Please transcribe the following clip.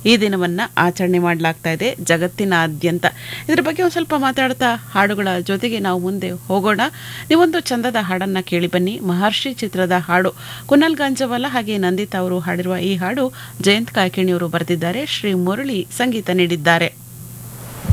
ಈ ದಿನವನ್ನು ಆಚರಣೆ ಮಾಡಲಾಗ್ತಾ ಇದೆ ಜಗತ್ತಿನಾದ್ಯಂತ. ಇದರ ಬಗ್ಗೆ ಒಂದು ಸ್ವಲ್ಪ ಮಾತಾಡ್ತಾ ಹಾಡುಗಳ ಜೊತೆಗೆ ನಾವು ಮುಂದೆ ಹೋಗೋಣ. ನೀವೊಂದು ಚಂದದ ಹಾಡನ್ನು ಕೇಳಿ ಬನ್ನಿ. ಮಹರ್ಷಿ ಚಿತ್ರದ ಹಾಡು. ಕುನಲ್ ಗಾಂಜವಾಲ ಹಾಗೆ ನಂದಿತಾ ಅವರು ಹಾಡಿರುವ ಈ ಹಾಡು ಜಯಂತ್ ಕಾಯ್ಕಿಣಿಯವರು ಬರೆದಿದ್ದಾರೆ, ಶ್ರೀ ಮುರಳಿ ಸಂಗೀತ ನೀಡಿದ್ದಾರೆ.